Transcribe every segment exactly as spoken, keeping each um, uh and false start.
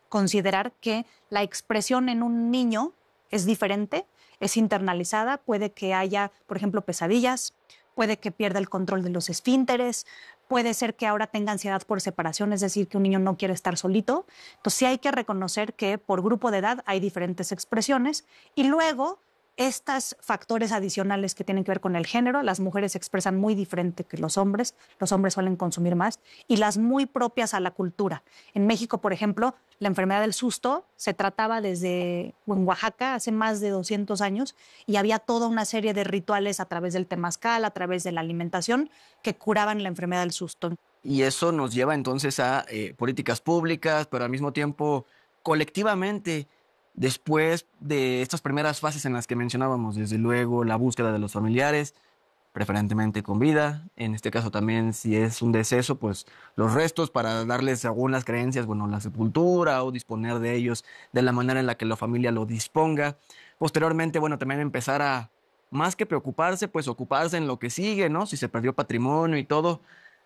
considerar que la expresión en un niño es diferente, es internalizada, puede que haya, por ejemplo, pesadillas, puede que pierda el control de los esfínteres, puede ser que ahora tenga ansiedad por separación, es decir, que un niño no quiere estar solito. Entonces sí hay que reconocer que por grupo de edad hay diferentes expresiones y luego estos factores adicionales que tienen que ver con el género, las mujeres se expresan muy diferente que los hombres, los hombres suelen consumir más, y las muy propias a la cultura. En México, por ejemplo, la enfermedad del susto se trataba desde en Oaxaca hace más de doscientos años y había toda una serie de rituales a través del temazcal, a través de la alimentación, que curaban la enfermedad del susto. Y eso nos lleva entonces a eh, políticas públicas, pero al mismo tiempo colectivamente, después de estas primeras fases en las que mencionábamos, desde luego la búsqueda de los familiares, preferentemente con vida, en este caso también si es un deceso, pues los restos para darles según las creencias, bueno, la sepultura o disponer de ellos de la manera en la que la familia lo disponga. Posteriormente, bueno, también empezar a, más que preocuparse, pues ocuparse en lo que sigue, ¿no? Si se perdió patrimonio y todo,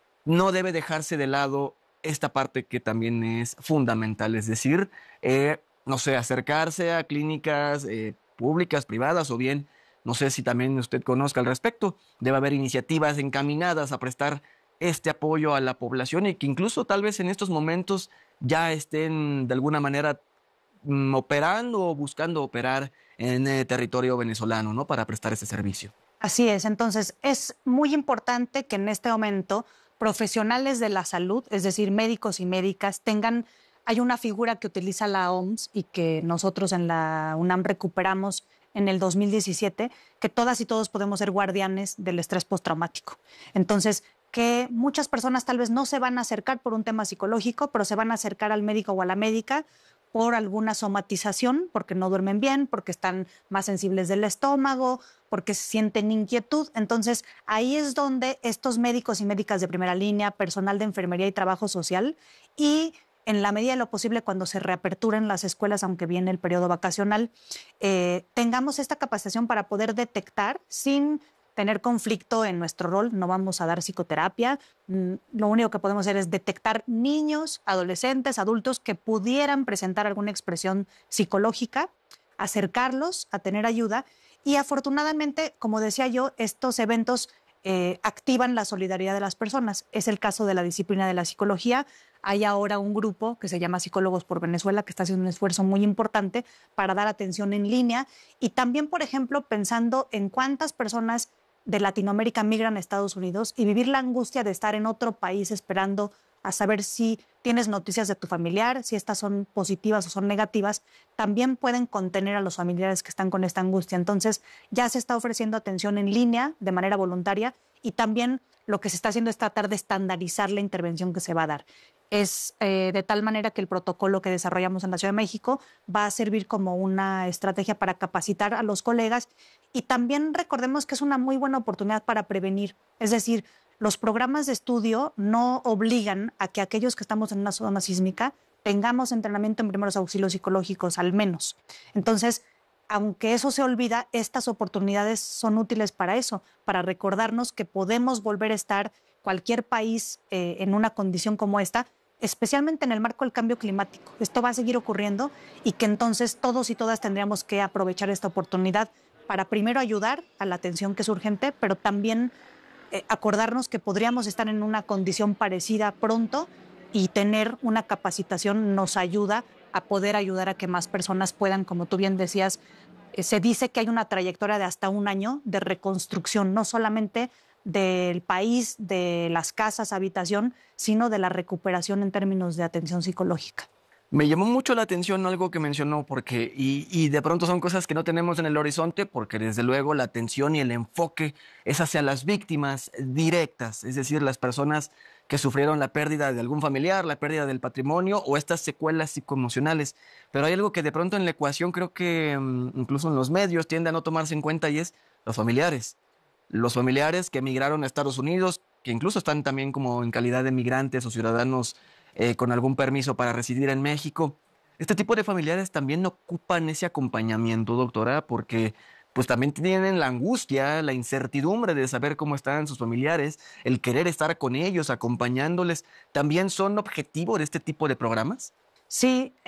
no debe dejarse de lado esta parte que también es fundamental, es decir, eh, no sé, acercarse a clínicas eh, públicas, privadas o bien, no sé si también usted conozca al respecto, debe haber iniciativas encaminadas a prestar este apoyo a la población y que incluso tal vez en estos momentos ya estén de alguna manera mm, operando o buscando operar en el territorio venezolano, ¿no? Para prestar ese servicio. Así es, entonces es muy importante que en este momento profesionales de la salud, es decir, médicos y médicas, tengan, hay una figura que utiliza la O M S y que nosotros en la UNAM recuperamos en el dos mil diecisiete, que todas y todos podemos ser guardianes del estrés postraumático. Entonces, que muchas personas tal vez no se van a acercar por un tema psicológico, pero se van a acercar al médico o a la médica por alguna somatización, porque no duermen bien, porque están más sensibles del estómago, porque sienten inquietud. Entonces, ahí es donde estos médicos y médicas de primera línea, personal de enfermería y trabajo social, y en la medida de lo posible cuando se reaperturen las escuelas, aunque viene el periodo vacacional, eh, tengamos esta capacitación para poder detectar sin tener conflicto en nuestro rol. No vamos a dar psicoterapia. Lo único que podemos hacer es detectar niños, adolescentes, adultos que pudieran presentar alguna expresión psicológica, acercarlos a tener ayuda. Y afortunadamente, como decía yo, estos eventos eh, activan la solidaridad de las personas. Es el caso de la disciplina de la psicología. Hay ahora un grupo que se llama Psicólogos por Venezuela que está haciendo un esfuerzo muy importante para dar atención en línea y también, por ejemplo, pensando en cuántas personas de Latinoamérica migran a Estados Unidos y vivir la angustia de estar en otro país esperando a saber si tienes noticias de tu familiar, si estas son positivas o son negativas, también pueden contener a los familiares que están con esta angustia. Entonces, ya se está ofreciendo atención en línea de manera voluntaria y también lo que se está haciendo es tratar de estandarizar la intervención que se va a dar. Es eh, de tal manera que el protocolo que desarrollamos en la Ciudad de México va a servir como una estrategia para capacitar a los colegas y también recordemos que es una muy buena oportunidad para prevenir. Es decir, los programas de estudio no obligan a que aquellos que estamos en una zona sísmica tengamos entrenamiento en primeros auxilios psicológicos, al menos. Entonces, aunque eso se olvida, estas oportunidades son útiles para eso, para recordarnos que podemos volver a estar cualquier país eh, en una condición como esta, especialmente en el marco del cambio climático. Esto va a seguir ocurriendo y que entonces todos y todas tendríamos que aprovechar esta oportunidad para primero ayudar a la atención que es urgente, pero también eh, acordarnos que podríamos estar en una condición parecida pronto y tener una capacitación nos ayuda a poder ayudar a que más personas puedan, como tú bien decías, eh, se dice que hay una trayectoria de hasta un año de reconstrucción, no solamente del país, de las casas, habitación, sino de la recuperación en términos de atención psicológica. Me llamó mucho la atención algo que mencionó, porque, y, y de pronto son cosas que no tenemos en el horizonte, porque desde luego la atención y el enfoque es hacia las víctimas directas, es decir, las personas que sufrieron la pérdida de algún familiar, la pérdida del patrimonio o estas secuelas psicoemocionales. Pero hay algo que de pronto en la ecuación creo que um, incluso en los medios tiende a no tomarse en cuenta y es los familiares. Los familiares que emigraron a Estados Unidos, que incluso están también como en calidad de migrantes o ciudadanos eh, con algún permiso para residir en México. Este tipo de familiares también ocupan ese acompañamiento, doctora, porque pues también tienen la angustia, la incertidumbre de saber cómo están sus familiares, el querer estar con ellos, acompañándoles. ¿También son objetivo de este tipo de programas? Sí,